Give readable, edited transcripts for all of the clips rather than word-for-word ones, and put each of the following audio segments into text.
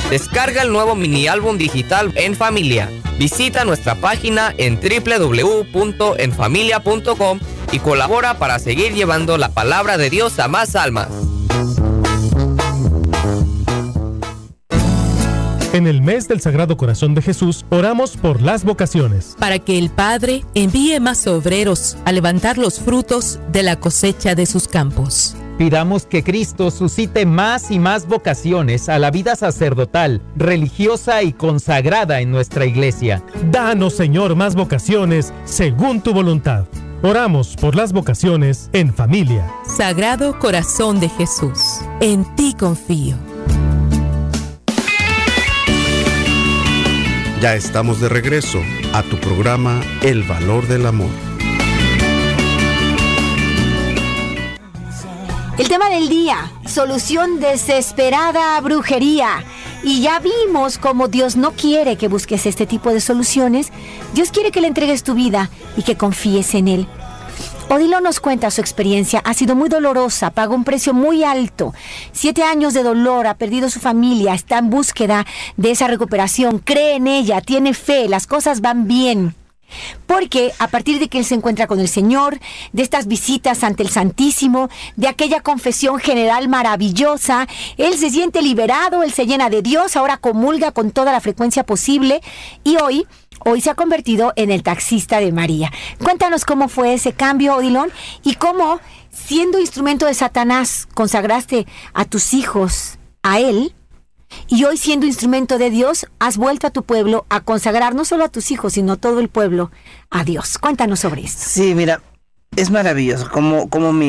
Descarga el nuevo mini álbum digital En Familia. Visita nuestra página en www.enfamilia.com y colabora para seguir llevando la palabra de Dios a más almas. En el mes del Sagrado Corazón de Jesús, oramos por las vocaciones. Para que el Padre envíe más obreros a levantar los frutos de la cosecha de sus campos. Pidamos que Cristo suscite más y más vocaciones a la vida sacerdotal, religiosa y consagrada en nuestra iglesia. Danos, Señor, más vocaciones según tu voluntad. Oramos por las vocaciones en familia. Sagrado Corazón de Jesús, en ti confío. Ya estamos de regreso a tu programa El Valor del Amor. El tema del día, solución desesperada a brujería. Y ya vimos cómo Dios no quiere que busques este tipo de soluciones. Dios quiere que le entregues tu vida y que confíes en Él. Odilon nos cuenta su experiencia. Ha sido muy dolorosa, pagó un precio muy alto. 7 años de dolor, ha perdido su familia, está en búsqueda de esa recuperación. Cree en ella, tiene fe, las cosas van bien. Porque a partir de que él se encuentra con el Señor, de estas visitas ante el Santísimo, de aquella confesión general maravillosa, él se siente liberado, él se llena de Dios, ahora comulga con toda la frecuencia posible y hoy se ha convertido en el taxista de María. Cuéntanos cómo fue ese cambio, Odilon, y cómo, siendo instrumento de Satanás, consagraste a tus hijos a él. Y hoy, siendo instrumento de Dios, has vuelto a tu pueblo a consagrar no solo a tus hijos, sino a todo el pueblo a Dios. Cuéntanos sobre esto. Sí, mira, es maravilloso como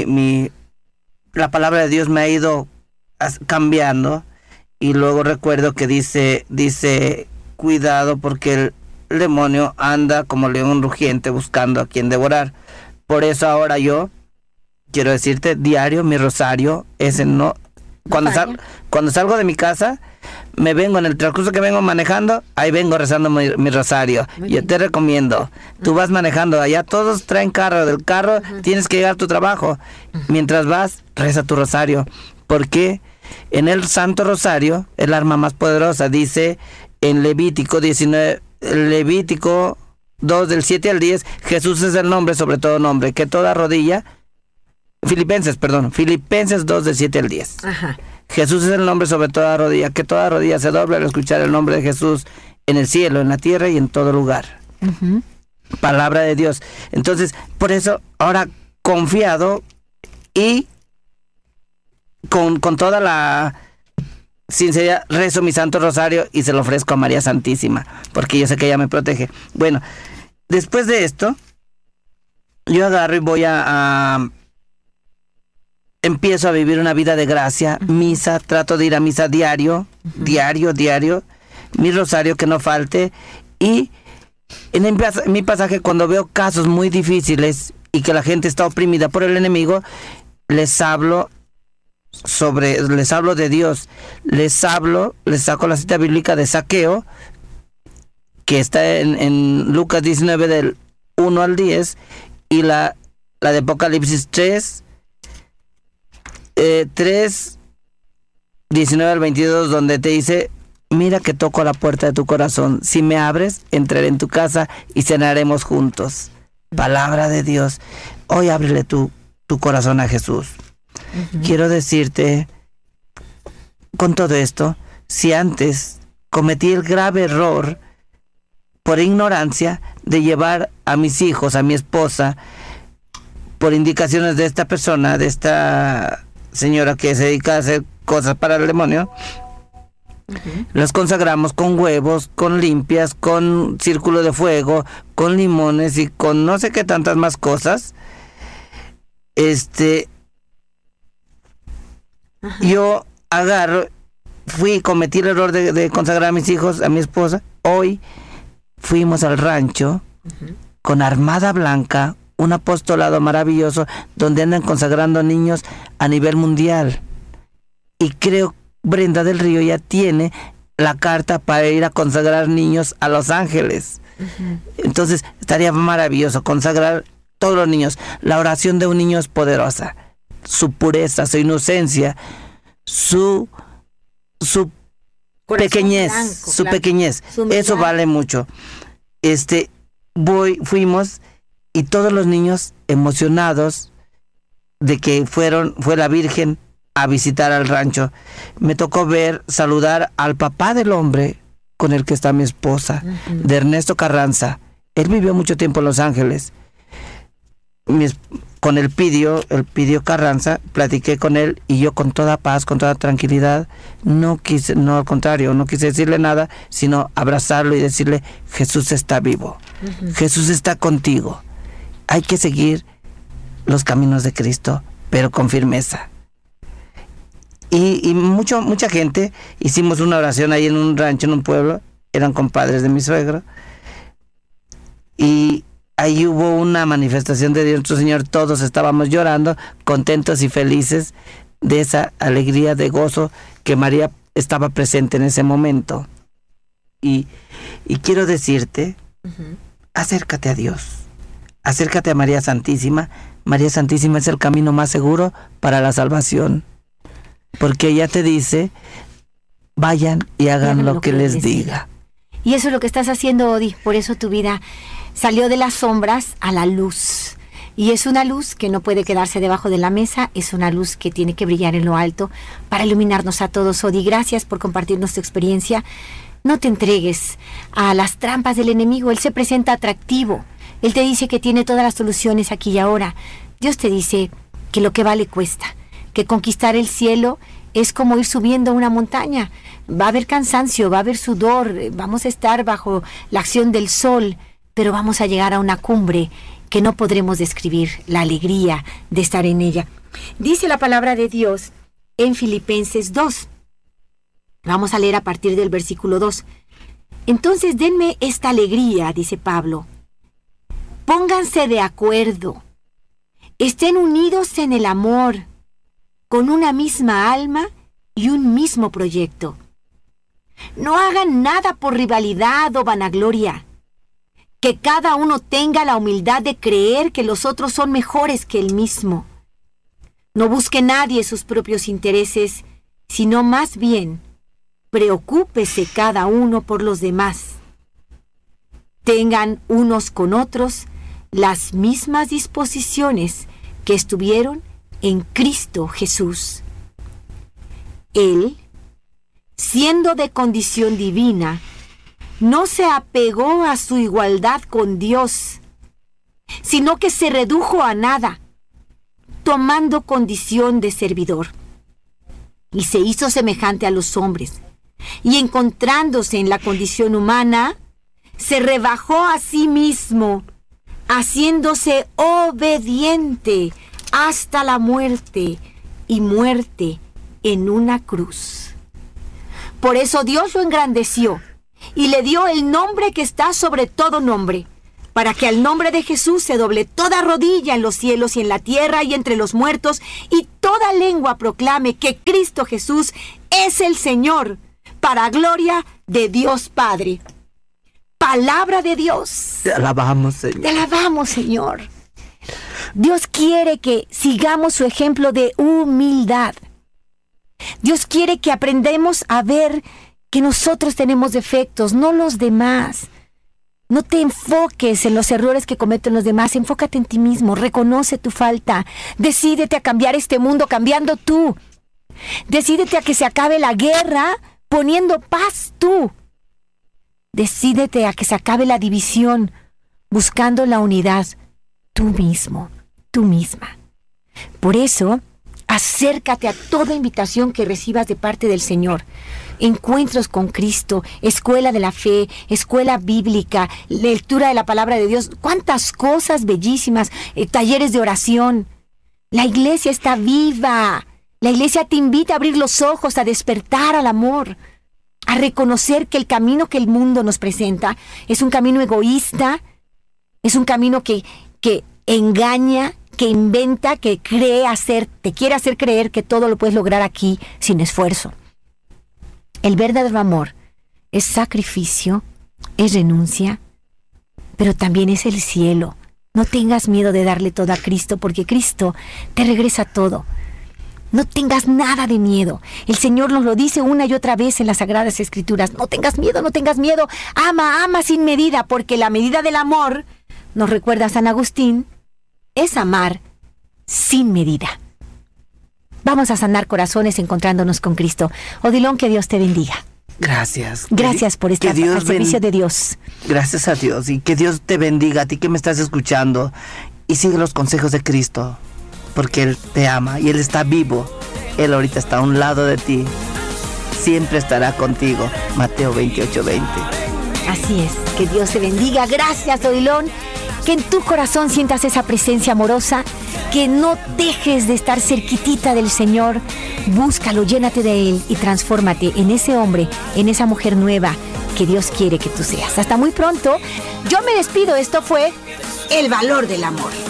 la palabra de Dios me ha ido cambiando. Y luego recuerdo que dice, cuidado porque el demonio anda como león rugiente buscando a quien devorar. Por eso ahora yo quiero decirte, diario mi rosario es no. Cuando salgo de mi casa, me vengo en el transcurso que vengo manejando, ahí vengo rezando mi rosario. Yo te recomiendo, tú vas manejando, allá todos traen carro, del carro tienes que llegar a tu trabajo. Mientras vas, reza tu rosario, porque en el Santo Rosario es la arma más poderosa. Dice en Levítico 2 del 7 al 10, Jesús es el nombre sobre todo nombre, que toda rodilla... Filipenses 2 del 7 al 10. Ajá. Jesús es el nombre sobre toda rodilla, que toda rodilla se doble al escuchar el nombre de Jesús en el cielo, en la tierra y en todo lugar. Uh-huh. Palabra de Dios. Entonces, por eso, ahora confiado y con toda la sinceridad, rezo mi Santo Rosario y se lo ofrezco a María Santísima, porque yo sé que ella me protege. Bueno, después de esto, yo agarro y voy empiezo a vivir una vida de gracia, misa, trato de ir a misa diario, mi rosario que no falte, y en mi pasaje cuando veo casos muy difíciles y que la gente está oprimida por el enemigo, les hablo de Dios, les saco la cita bíblica de Zaqueo, que está en Lucas 19 del 1 al 10, y la de Apocalipsis 3, 19 al 22, donde te dice, mira que toco a la puerta de tu corazón, si me abres, entraré en tu casa y cenaremos juntos. Palabra de Dios. Hoy ábrele tu corazón a Jesús. Uh-huh. Quiero decirte, con todo esto, si antes cometí el grave error por ignorancia de llevar a mis hijos, a mi esposa, por indicaciones de esta persona, de esta señora que se dedica a hacer cosas para el demonio, las consagramos con huevos, con limpias, con círculo de fuego, con limones y con no sé qué tantas más cosas. Yo cometí el error de consagrar a mis hijos, a mi esposa. Hoy fuimos al rancho con armada blanca, un apostolado maravilloso donde andan consagrando niños a nivel mundial. Y creo Brenda del Río ya tiene la carta para ir a consagrar niños a Los Ángeles. Uh-huh. Entonces estaría maravilloso consagrar todos los niños. La oración de un niño es poderosa. Su pureza, su inocencia, su Corazón pequeñez, blanco, su claro. pequeñez. Su humildad. Eso vale mucho. Fuimos y todos los niños emocionados de que fue la Virgen a visitar al rancho. Me tocó saludar al papá del hombre con el que está mi esposa, de Ernesto Carranza. Él vivió mucho tiempo en Los Ángeles. Con el Pidio Carranza, platiqué con él y yo con toda paz, con toda tranquilidad, no al contrario, no quise decirle nada, sino abrazarlo y decirle, Jesús está vivo, Jesús está contigo. Hay que seguir los caminos de Cristo, pero con firmeza. Y mucha gente, hicimos una oración ahí en un rancho, en un pueblo, eran compadres de mi suegro, y ahí hubo una manifestación de Dios nuestro Señor, todos estábamos llorando, contentos y felices de esa alegría, de gozo que María estaba presente en ese momento. Y quiero decirte, acércate a Dios, acércate a María Santísima. María Santísima es el camino más seguro para la salvación, porque ella te dice, vayan y hagan lo que les diga. Y eso es lo que estás haciendo, Odi, por eso tu vida salió de las sombras a la luz. Y es una luz que no puede quedarse debajo de la mesa, es una luz que tiene que brillar en lo alto para iluminarnos a todos. Odi, gracias por compartirnos tu experiencia. No te entregues a las trampas del enemigo, él se presenta atractivo. Él te dice que tiene todas las soluciones aquí y ahora. Dios te dice que lo que vale cuesta, que conquistar el cielo es como ir subiendo una montaña. Va a haber cansancio, va a haber sudor, vamos a estar bajo la acción del sol, pero vamos a llegar a una cumbre que no podremos describir, la alegría de estar en ella. Dice la palabra de Dios en Filipenses 2. Vamos a leer a partir del versículo 2. Entonces denme esta alegría, dice Pablo. Pónganse de acuerdo. Estén unidos en el amor, con una misma alma y un mismo proyecto. No hagan nada por rivalidad o vanagloria. Que cada uno tenga la humildad de creer que los otros son mejores que él mismo. No busque nadie sus propios intereses, sino más bien, preocúpese cada uno por los demás. Tengan unos con otros las mismas disposiciones que estuvieron en Cristo Jesús. Él, siendo de condición divina, no se apegó a su igualdad con Dios, sino que se redujo a nada, tomando condición de servidor. Y se hizo semejante a los hombres, y encontrándose en la condición humana, se rebajó a sí mismo, haciéndose obediente hasta la muerte, y muerte en una cruz. Por eso Dios lo engrandeció y le dio el nombre que está sobre todo nombre, para que al nombre de Jesús se doble toda rodilla en los cielos y en la tierra y entre los muertos, y toda lengua proclame que Cristo Jesús es el Señor, para gloria de Dios Padre. Palabra de Dios. Te alabamos, Señor. Te alabamos, Señor. Dios quiere que sigamos su ejemplo de humildad. Dios quiere que aprendamos a ver que nosotros tenemos defectos, no los demás. No te enfoques en los errores que cometen los demás, enfócate en ti mismo, reconoce tu falta, decídete a cambiar este mundo cambiando tú. Decídete a que se acabe la guerra poniendo paz tú. Decídete a que se acabe la división buscando la unidad tú mismo, tú misma. Por eso, acércate a toda invitación que recibas de parte del Señor. Encuentros con Cristo, escuela de la fe, escuela bíblica, lectura de la palabra de Dios, cuántas cosas bellísimas, talleres de oración. La iglesia está viva. La iglesia te invita a abrir los ojos, a despertar al amor, a reconocer que el camino que el mundo nos presenta es un camino egoísta, es un camino que engaña, que inventa, que te quiere hacer creer que todo lo puedes lograr aquí sin esfuerzo. El verdadero amor es sacrificio, es renuncia, pero también es el cielo. No tengas miedo de darle todo a Cristo, porque Cristo te regresa todo. No tengas nada de miedo. El Señor nos lo dice una y otra vez en las Sagradas Escrituras. No tengas miedo, no tengas miedo. Ama, ama sin medida, porque la medida del amor, nos recuerda San Agustín, es amar sin medida. Vamos a sanar corazones encontrándonos con Cristo. Odilon, que Dios te bendiga. Gracias. Gracias por estar al servicio de Dios. Gracias a Dios, y que Dios te bendiga a ti que me estás escuchando, y sigue los consejos de Cristo, porque Él te ama y Él está vivo. Él ahorita está a un lado de ti, siempre estará contigo. Mateo 28:20. Así es, que Dios te bendiga. Gracias, Odilon. Que en tu corazón sientas esa presencia amorosa, que no dejes de estar cerquitita del Señor. Búscalo, llénate de Él y transfórmate en ese hombre, en esa mujer nueva que Dios quiere que tú seas. Hasta muy pronto. Yo me despido. Esto fue El Valor del Amor.